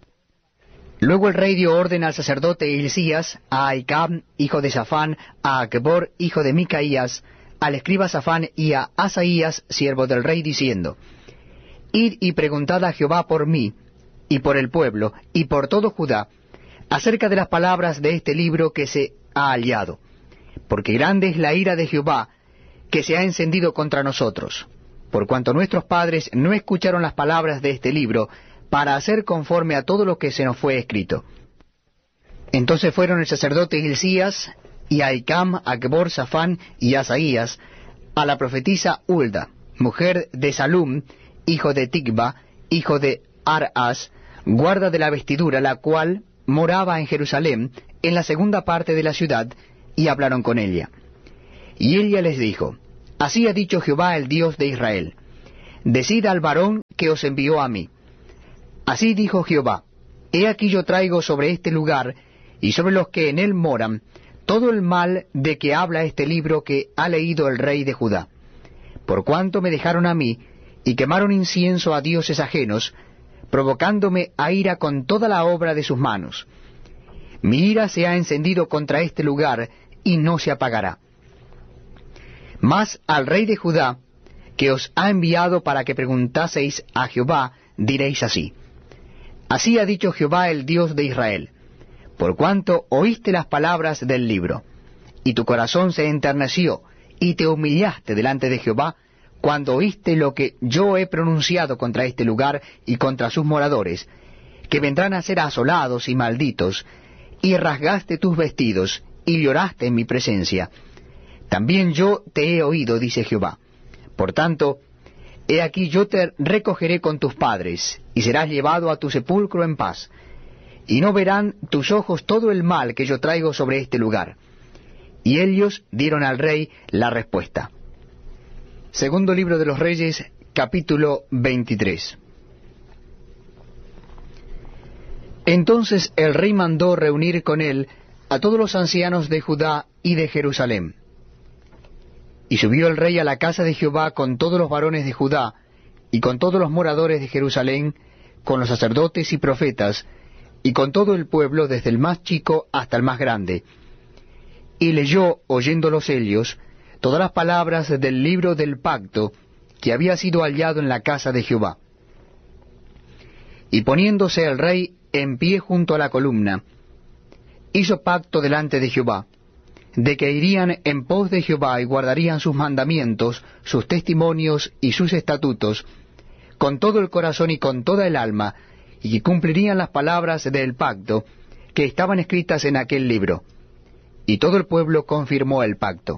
Luego el rey dio orden al sacerdote Hilcías, a Ahicam, hijo de Safán, a Acbor, hijo de Micaías, al escriba Safán y a Asaías, siervo del rey, diciendo: Id y preguntad a Jehová por mí, y por el pueblo, y por todo Judá, acerca de las palabras de este libro que se ha hallado, porque grande es la ira de Jehová, que se ha encendido contra nosotros, por cuanto nuestros padres no escucharon las palabras de este libro, para hacer conforme a todo lo que se nos fue escrito. Entonces fueron el sacerdote Hilcías, y Ahicam, Acbor, Safán y Asaías, a la profetisa Hulda, mujer de Salum, hijo de Ticba, hijo de Arás, guarda de la vestidura, la cual moraba en Jerusalén, en la segunda parte de la ciudad, y hablaron con ella. Y ella les dijo, Así ha dicho Jehová el Dios de Israel, decid al varón que os envió a mí. Así dijo Jehová, He aquí yo traigo sobre este lugar, y sobre los que en él moran, todo el mal de que habla este libro que ha leído el rey de Judá. Por cuanto me dejaron a mí, y quemaron incienso a dioses ajenos, provocándome a ira con toda la obra de sus manos. Mi ira se ha encendido contra este lugar, y no se apagará. Mas al rey de Judá, que os ha enviado para que preguntaseis a Jehová, diréis así, Así ha dicho Jehová el Dios de Israel, por cuanto oíste las palabras del libro, y tu corazón se enterneció, y te humillaste delante de Jehová, cuando oíste lo que yo he pronunciado contra este lugar y contra sus moradores, que vendrán a ser asolados y malditos, y rasgaste tus vestidos, y lloraste en mi presencia. También yo te he oído, dice Jehová. Por tanto, he aquí yo te recogeré con tus padres, y serás llevado a tu sepulcro en paz, y no verán tus ojos todo el mal que yo traigo sobre este lugar. Y ellos dieron al rey la respuesta. Segundo libro de los Reyes, capítulo veintitrés. Entonces el rey mandó reunir con él a todos los ancianos de Judá y de Jerusalén. Y subió el rey a la casa de Jehová con todos los varones de Judá, y con todos los moradores de Jerusalén, con los sacerdotes y profetas, y con todo el pueblo, desde el más chico hasta el más grande. Y leyó, oyéndolos ellos, todas las palabras del libro del pacto que había sido hallado en la casa de Jehová. Y poniéndose el rey en pie junto a la columna, hizo pacto delante de Jehová, de que irían en pos de Jehová y guardarían sus mandamientos, sus testimonios y sus estatutos, con todo el corazón y con toda el alma, y que cumplirían las palabras del pacto que estaban escritas en aquel libro. Y todo el pueblo confirmó el pacto.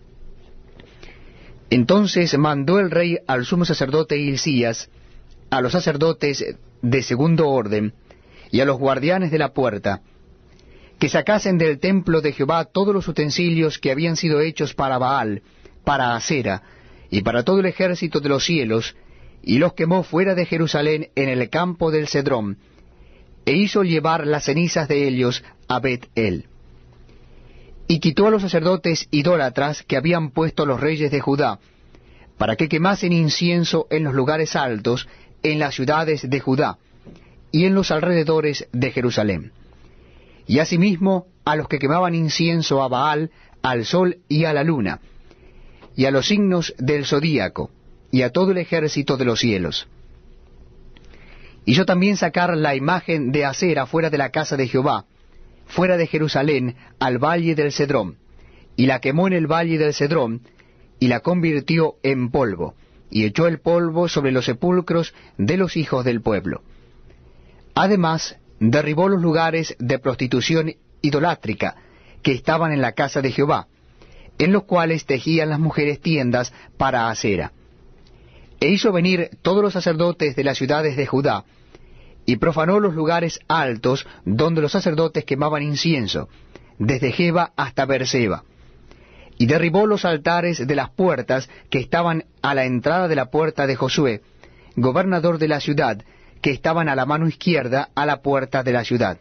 Entonces mandó el rey al sumo sacerdote Hilcías, a los sacerdotes de segundo orden, y a los guardianes de la puerta, que sacasen del templo de Jehová todos los utensilios que habían sido hechos para Baal, para Asera, y para todo el ejército de los cielos, y los quemó fuera de Jerusalén en el campo del Cedrón, e hizo llevar las cenizas de ellos a Bet-el. Y quitó a los sacerdotes idólatras que habían puesto los reyes de Judá, para que quemasen incienso en los lugares altos, en las ciudades de Judá, y en los alrededores de Jerusalén. Y asimismo a los que quemaban incienso a Baal, al sol y a la luna, y a los signos del zodíaco, y a todo el ejército de los cielos. Hizo también sacar la imagen de Asera fuera de la casa de Jehová, fuera de Jerusalén, al valle del Cedrón, y la quemó en el valle del Cedrón, y la convirtió en polvo, y echó el polvo sobre los sepulcros de los hijos del pueblo. Además, derribó los lugares de prostitución idolátrica que estaban en la casa de Jehová, en los cuales tejían las mujeres tiendas para Asera. E hizo venir todos los sacerdotes de las ciudades de Judá, y profanó los lugares altos donde los sacerdotes quemaban incienso, desde Geba hasta Beerseba, y derribó los altares de las puertas que estaban a la entrada de la puerta de Josué, gobernador de la ciudad, que estaban a la mano izquierda a la puerta de la ciudad.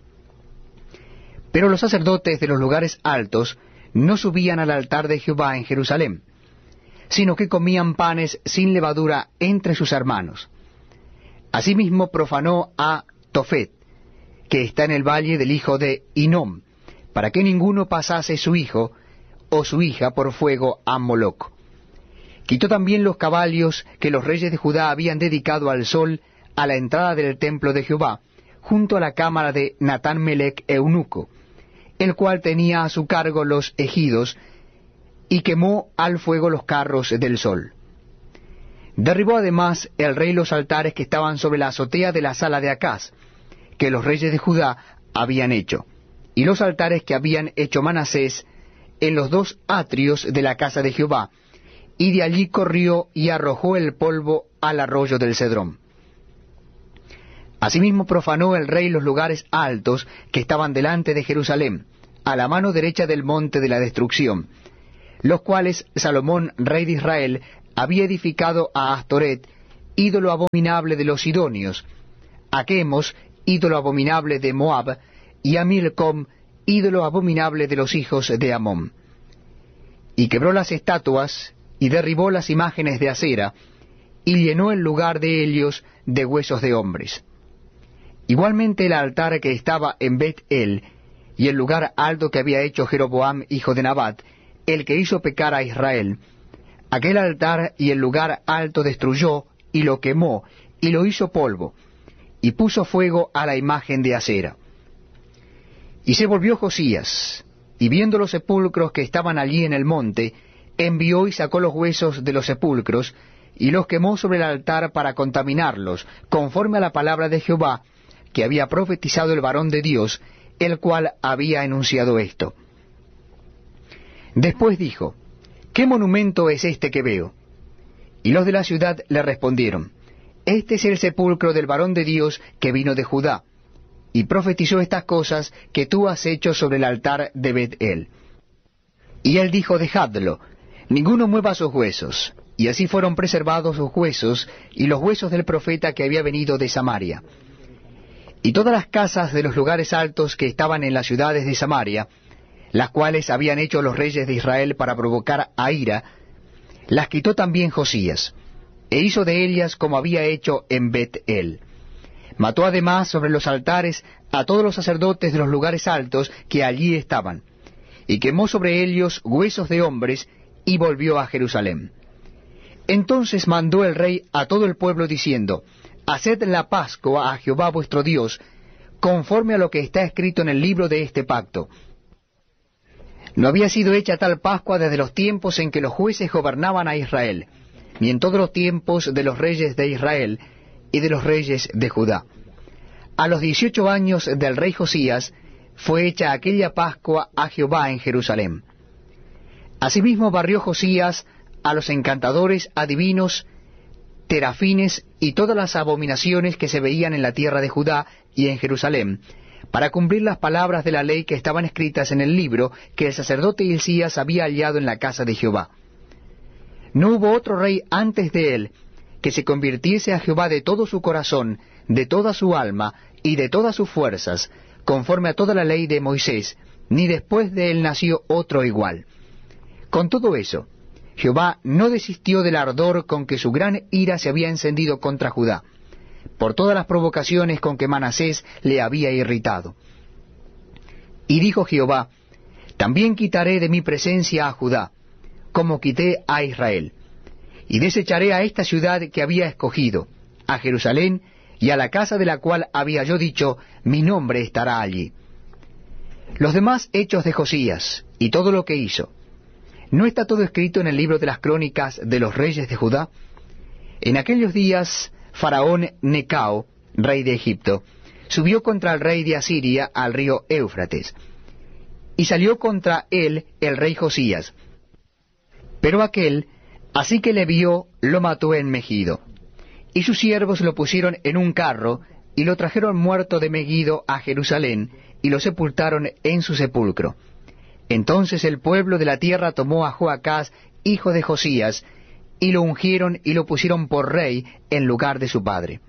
Pero los sacerdotes de los lugares altos no subían al altar de Jehová en Jerusalén, sino que comían panes sin levadura entre sus hermanos. Asimismo profanó a Tofet, que está en el valle del hijo de Hinnom, para que ninguno pasase su hijo o su hija por fuego a Moloc. Quitó también los caballos que los reyes de Judá habían dedicado al sol a la entrada del templo de Jehová, junto a la cámara de Natán Melech eunuco, el cual tenía a su cargo los ejidos, y quemó al fuego los carros del sol. Derribó además el rey los altares que estaban sobre la azotea de la sala de Acaz, que los reyes de Judá habían hecho, y los altares que habían hecho Manasés en los dos atrios de la casa de Jehová, y de allí corrió y arrojó el polvo al arroyo del Cedrón. Asimismo profanó el rey los lugares altos que estaban delante de Jerusalén, a la mano derecha del monte de la destrucción, los cuales Salomón, rey de Israel, había edificado a Astoret, ídolo abominable de los sidonios, a Chemos, ídolo abominable de Moab, y a Milcom, ídolo abominable de los hijos de Amón. Y quebró las estatuas, y derribó las imágenes de acera, y llenó el lugar de ellos de huesos de hombres. Igualmente el altar que estaba en Bet-El, y el lugar alto que había hecho Jeroboam, hijo de Nabat, el que hizo pecar a Israel, aquel altar y el lugar alto destruyó, y lo quemó, y lo hizo polvo, y puso fuego a la imagen de acera. Y se volvió Josías, y viendo los sepulcros que estaban allí en el monte, envió y sacó los huesos de los sepulcros, y los quemó sobre el altar para contaminarlos, conforme a la palabra de Jehová, que había profetizado el varón de Dios, el cual había enunciado esto. Después dijo, ¿qué monumento es este que veo? Y los de la ciudad le respondieron, este es el sepulcro del varón de Dios que vino de Judá, y profetizó estas cosas que tú has hecho sobre el altar de Bet-El. Y él dijo, dejadlo, ninguno mueva sus huesos. Y así fueron preservados sus huesos, y los huesos del profeta que había venido de Samaria. Y todas las casas de los lugares altos que estaban en las ciudades de Samaria, las cuales habían hecho los reyes de Israel para provocar a ira, las quitó también Josías, e hizo de ellas como había hecho en Bet-El. Mató además sobre los altares a todos los sacerdotes de los lugares altos que allí estaban, y quemó sobre ellos huesos de hombres, y volvió a Jerusalén. Entonces mandó el rey a todo el pueblo diciendo, haced la Pascua a Jehová vuestro Dios, conforme a lo que está escrito en el libro de este pacto. No había sido hecha tal Pascua desde los tiempos en que los jueces gobernaban a Israel, ni en todos los tiempos de los reyes de Israel y de los reyes de Judá. A los dieciocho años del rey Josías fue hecha aquella Pascua a Jehová en Jerusalén. Asimismo barrió Josías a los encantadores, adivinos, terafines y todas las abominaciones que se veían en la tierra de Judá y en Jerusalén, para cumplir las palabras de la ley que estaban escritas en el libro que el sacerdote Hilcías había hallado en la casa de Jehová. No hubo otro rey antes de él que se convirtiese a Jehová de todo su corazón, de toda su alma y de todas sus fuerzas, conforme a toda la ley de Moisés, ni después de él nació otro igual. Con todo eso, Jehová no desistió del ardor con que su gran ira se había encendido contra Judá, por todas las provocaciones con que Manasés le había irritado. Y dijo Jehová, también quitaré de mi presencia a Judá, como quité a Israel, y desecharé a esta ciudad que había escogido, a Jerusalén, y a la casa de la cual había yo dicho, mi nombre estará allí. Los demás hechos de Josías, y todo lo que hizo, ¿no está todo escrito en el libro de las crónicas de los reyes de Judá? En aquellos días, Faraón Necao, rey de Egipto, subió contra el rey de Asiria al río Éufrates, y salió contra él el rey Josías. Pero aquél, así que le vio, lo mató en Megido. Y sus siervos lo pusieron en un carro, y lo trajeron muerto de Megido a Jerusalén, y lo sepultaron en su sepulcro. Entonces el pueblo de la tierra tomó a Joacás, hijo de Josías, y lo ungieron y lo pusieron por rey en lugar de su padre.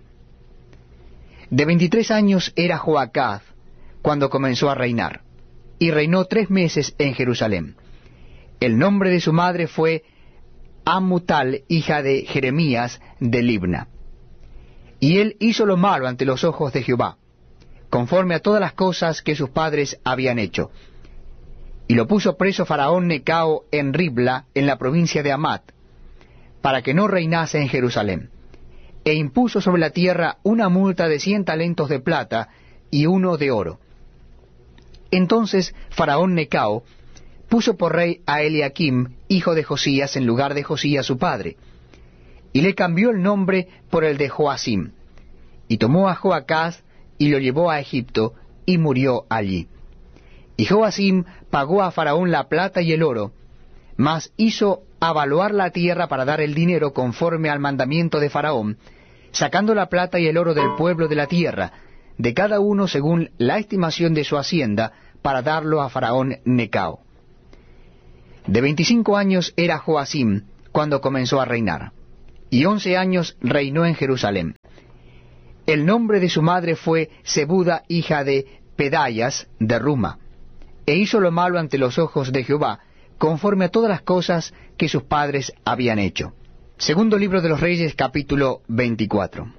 De veintitrés años era Joacás cuando comenzó a reinar, y reinó tres meses en Jerusalén. El nombre de su madre fue Amutal, hija de Jeremías de Libna. Y él hizo lo malo ante los ojos de Jehová, conforme a todas las cosas que sus padres habían hecho. Y lo puso preso Faraón Necao en Ribla, en la provincia de Amat, para que no reinase en Jerusalén. E impuso sobre la tierra una multa de cien talentos de plata y uno de oro. Entonces Faraón Necao puso por rey a Eliakim, hijo de Josías, en lugar de Josías su padre, y le cambió el nombre por el de Joacim, y tomó a Joacás y lo llevó a Egipto, y murió allí. Y Joacim pagó a Faraón la plata y el oro, mas hizo avaluar la tierra para dar el dinero conforme al mandamiento de Faraón, sacando la plata y el oro del pueblo de la tierra, de cada uno según la estimación de su hacienda, para darlo a Faraón Necao. De veinticinco años era Joacim cuando comenzó a reinar, y once años reinó en Jerusalén. El nombre de su madre fue Zebuda, hija de Pedayas de Ruma, e hizo lo malo ante los ojos de Jehová, conforme a todas las cosas que sus padres habían hecho. Segundo libro de los Reyes, capítulo veinticuatro.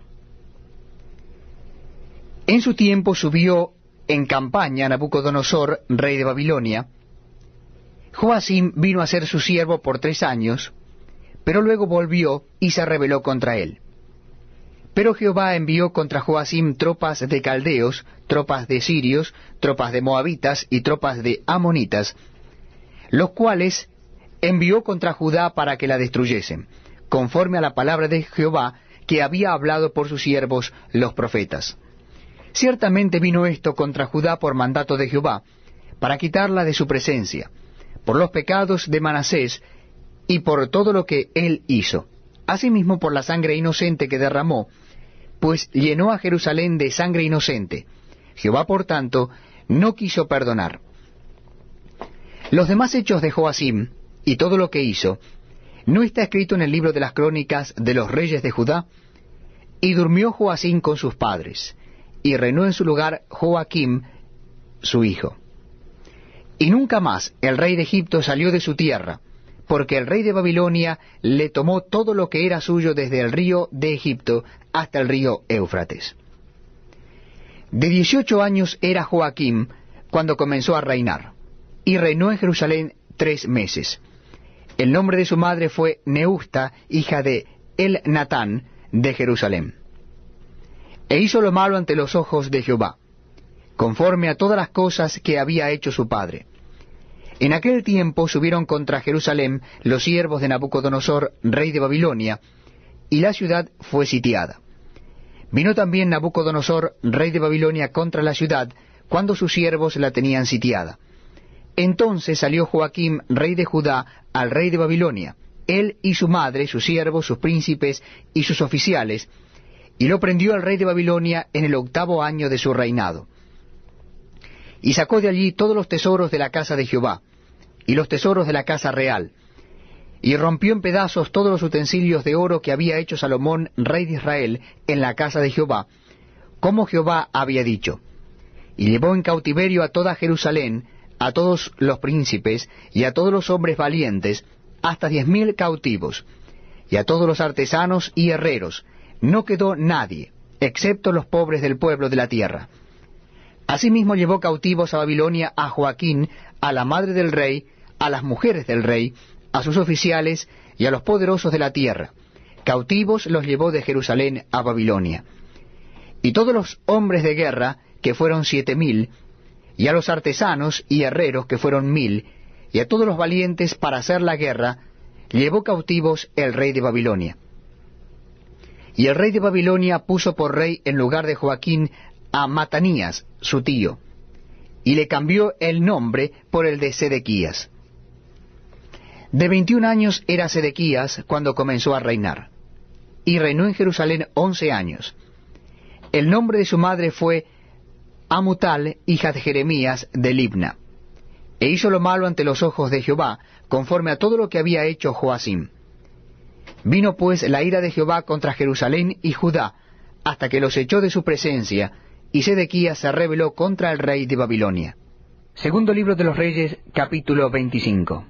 En su tiempo subió en campaña Nabucodonosor, rey de Babilonia. Joacim vino a ser su siervo por tres años, pero luego volvió y se rebeló contra él. Pero Jehová envió contra Joacim tropas de caldeos, tropas de sirios, tropas de moabitas y tropas de amonitas, los cuales envió contra Judá para que la destruyesen, conforme a la palabra de Jehová que había hablado por sus siervos los profetas. Ciertamente vino esto contra Judá por mandato de Jehová, para quitarla de su presencia, por los pecados de Manasés y por todo lo que él hizo, asimismo por la sangre inocente que derramó, pues llenó a Jerusalén de sangre inocente. Jehová, por tanto, no quiso perdonar. Los demás hechos de Joacim, y todo lo que hizo, ¿no está escrito en el libro de las crónicas de los reyes de Judá? Y durmió Joacim con sus padres, y reinó en su lugar Joaquim, su hijo. Y nunca más el rey de Egipto salió de su tierra, porque el rey de Babilonia le tomó todo lo que era suyo desde el río de Egipto hasta el río Éufrates. De dieciocho años era Joaquim cuando comenzó a reinar, y reinó en Jerusalén tres meses. El nombre de su madre fue Neusta, hija de El-Natán, de Jerusalén. E hizo lo malo ante los ojos de Jehová, conforme a todas las cosas que había hecho su padre. En aquel tiempo subieron contra Jerusalén los siervos de Nabucodonosor, rey de Babilonia, y la ciudad fue sitiada. Vino también Nabucodonosor, rey de Babilonia, contra la ciudad, cuando sus siervos la tenían sitiada. Entonces salió Joaquim, rey de Judá, al rey de Babilonia, él y su madre, sus siervos, sus príncipes y sus oficiales, y lo prendió el rey de Babilonia en el octavo año de su reinado. Y sacó de allí todos los tesoros de la casa de Jehová, y los tesoros de la casa real, y rompió en pedazos todos los utensilios de oro que había hecho Salomón, rey de Israel, en la casa de Jehová, como Jehová había dicho. Y llevó en cautiverio a toda Jerusalén, a todos los príncipes, y a todos los hombres valientes, hasta diez mil cautivos, y a todos los artesanos y herreros. No quedó nadie, excepto los pobres del pueblo de la tierra. Asimismo llevó cautivos a Babilonia a Joaquín, a la madre del rey, a las mujeres del rey, a sus oficiales y a los poderosos de la tierra. Cautivos los llevó de Jerusalén a Babilonia. Y todos los hombres de guerra, que fueron siete mil, y a los artesanos y herreros, que fueron mil, y a todos los valientes para hacer la guerra, llevó cautivos el rey de Babilonia. Y el rey de Babilonia puso por rey en lugar de Joaquín a Matanías, su tío, y le cambió el nombre por el de Sedequías. De veintiún años era Sedequías cuando comenzó a reinar, y reinó en Jerusalén once años. El nombre de su madre fue Amutal, hija de Jeremías de Libna, e hizo lo malo ante los ojos de Jehová, conforme a todo lo que había hecho Joacim. Vino pues la ira de Jehová contra Jerusalén y Judá, hasta que los echó de su presencia, y Sedequías se rebeló contra el rey de Babilonia. Segundo libro de los Reyes, capítulo veinticinco.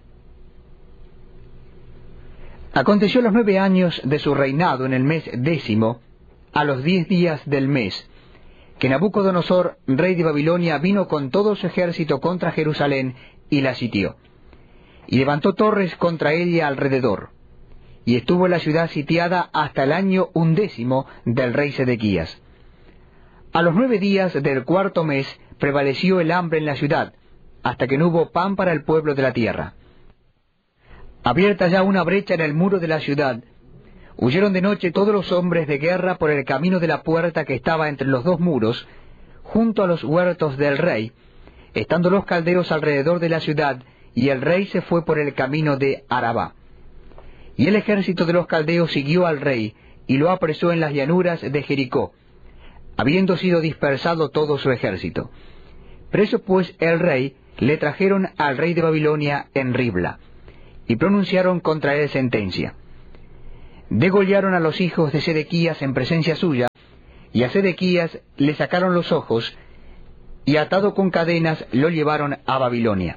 Aconteció los nueve años de su reinado, en el mes décimo, a los diez días del mes, que Nabucodonosor, rey de Babilonia, vino con todo su ejército contra Jerusalén y la sitió, y levantó torres contra ella alrededor, y estuvo la ciudad sitiada hasta el año undécimo del rey Sedequías. A los nueve días del cuarto mes prevaleció el hambre en la ciudad, hasta que no hubo pan para el pueblo de la tierra. Abierta ya una brecha en el muro de la ciudad, huyeron de noche todos los hombres de guerra por el camino de la puerta que estaba entre los dos muros, junto a los huertos del rey, estando los caldeos alrededor de la ciudad, y el rey se fue por el camino de Arabá. Y el ejército de los caldeos siguió al rey, y lo apresó en las llanuras de Jericó, habiendo sido dispersado todo su ejército. Preso pues el rey, le trajeron al rey de Babilonia en Ribla, y pronunciaron contra él sentencia. Degollaron a los hijos de Sedequías en presencia suya, y a Sedequías le sacaron los ojos, y atado con cadenas lo llevaron a Babilonia.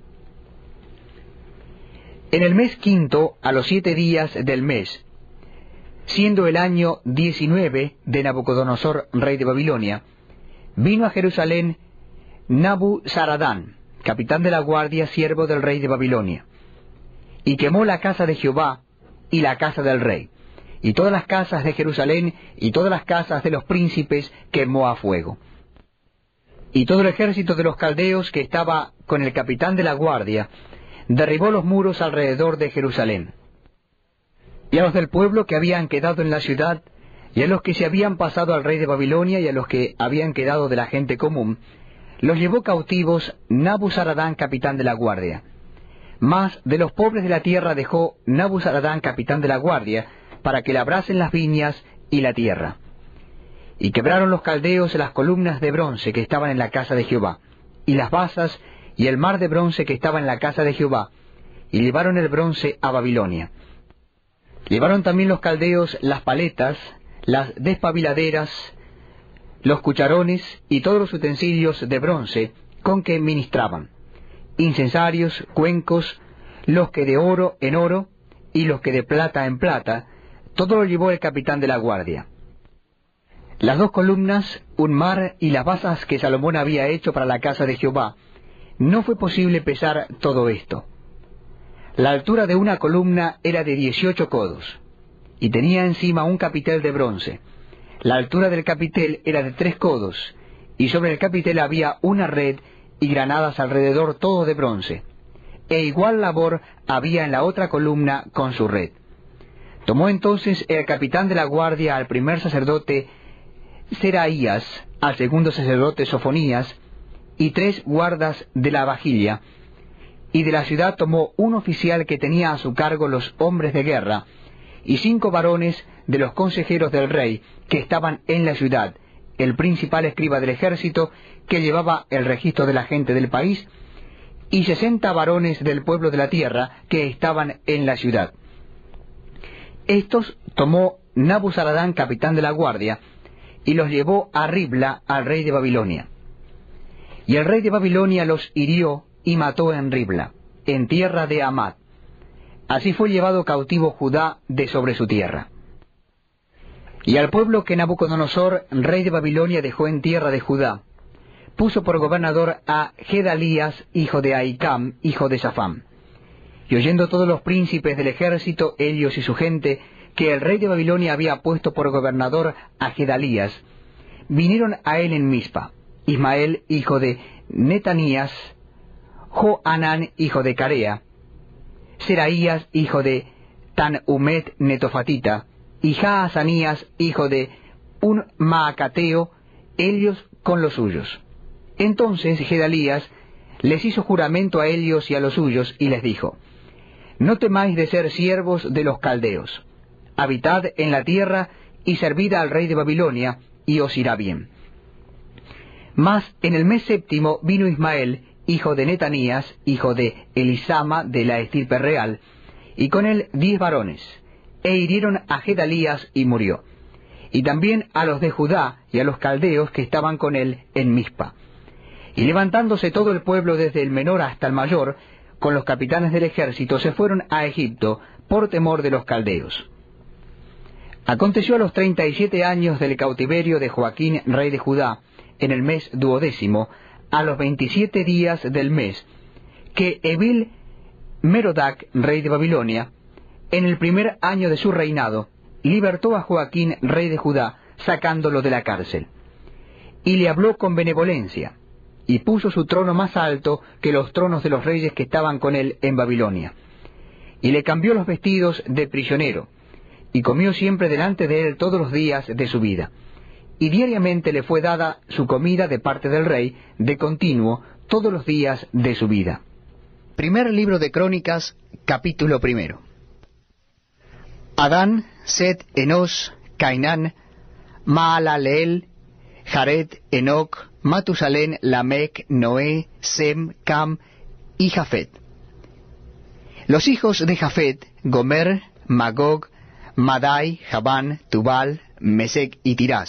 En el mes quinto, a los siete días del mes, siendo el año diecinueve de Nabucodonosor, rey de Babilonia, vino a Jerusalén Nabuzaradán, capitán de la guardia, siervo del rey de Babilonia, y quemó la casa de Jehová y la casa del rey, y todas las casas de Jerusalén y todas las casas de los príncipes quemó a fuego. Y todo el ejército de los caldeos que estaba con el capitán de la guardia derribó los muros alrededor de Jerusalén. Y a los del pueblo que habían quedado en la ciudad, y a los que se habían pasado al rey de Babilonia, y a los que habían quedado de la gente común, los llevó cautivos Nabuzaradán, capitán de la guardia. Mas de los pobres de la tierra dejó Nabuzaradán, capitán de la guardia, para que labrasen las viñas y la tierra. Y quebraron los caldeos las columnas de bronce que estaban en la casa de Jehová, y las basas y el mar de bronce que estaba en la casa de Jehová, y llevaron el bronce a Babilonia. Llevaron también los caldeos las paletas, las despabiladeras, los cucharones y todos los utensilios de bronce con que ministraban, incensarios, cuencos, los que de oro en oro y los que de plata en plata, todo lo llevó el capitán de la guardia. Las dos columnas, un mar y las basas que Salomón había hecho para la casa de Jehová, no fue posible pesar todo esto. La altura de una columna era de dieciocho codos, y tenía encima un capitel de bronce. La altura del capitel era de tres codos, y sobre el capitel había una red y granadas alrededor, todo de bronce. E igual labor había en la otra columna con su red. Tomó entonces el capitán de la guardia al primer sacerdote Seraías, al segundo sacerdote Sofonías, y tres guardas de la vajilla, y de la ciudad tomó un oficial que tenía a su cargo los hombres de guerra, y cinco varones de los consejeros del rey que estaban en la ciudad, el principal escriba del ejército que llevaba el registro de la gente del país, y sesenta varones del pueblo de la tierra que estaban en la ciudad. Estos tomó Nabuzaradán, capitán de la guardia, y los llevó a Ribla al rey de Babilonia. Y el rey de Babilonia los hirió y mató en Ribla, en tierra de Amad. Así fue llevado cautivo Judá de sobre su tierra. Y al pueblo que Nabucodonosor, rey de Babilonia, dejó en tierra de Judá, puso por gobernador a Gedalías, hijo de Ahicam, hijo de Safam. Y oyendo todos los príncipes del ejército, ellos y su gente, que el rey de Babilonia había puesto por gobernador a Gedalías, vinieron a él en Mizpa, Ismael, hijo de Netanías, Johanán, hijo de Carea, Seraías, hijo de Tanhumet Netofatita, y Jaazanías, hijo de un Maacateo, ellos con los suyos. Entonces Gedalías les hizo juramento a ellos y a los suyos, y les dijo: No temáis de ser siervos de los caldeos. Habitad en la tierra y servid al rey de Babilonia, y os irá bien. Mas en el mes séptimo vino Ismael, hijo de Netanías, hijo de Elisama, de la estirpe real, y con él diez varones, e hirieron a Gedalías y murió, y también a los de Judá y a los caldeos que estaban con él en Mizpa. Y levantándose todo el pueblo desde el menor hasta el mayor, con los capitanes del ejército, se fueron a Egipto por temor de los caldeos. Aconteció a los treinta y siete años del cautiverio de Joaquín, rey de Judá, en el mes duodécimo, a los veintisiete días del mes, que Evil Merodac, rey de Babilonia, en el primer año de su reinado, libertó a Joaquín, rey de Judá, sacándolo de la cárcel. Y le habló con benevolencia, y puso su trono más alto que los tronos de los reyes que estaban con él en Babilonia. Y le cambió los vestidos de prisionero, y comió siempre delante de él todos los días de su vida. Y diariamente le fue dada su comida de parte del rey, de continuo, todos los días de su vida. Primer libro de Crónicas, capítulo primero. Adán, Set, Enos, Cainán, Maalaleel, Jared, Enoc, Matusalén, Lamec, Noé, Sem, Cam y Jafet. Los hijos de Jafet, Gomer, Magog, Madai, Javán, Tubal, Mesec y Tirás.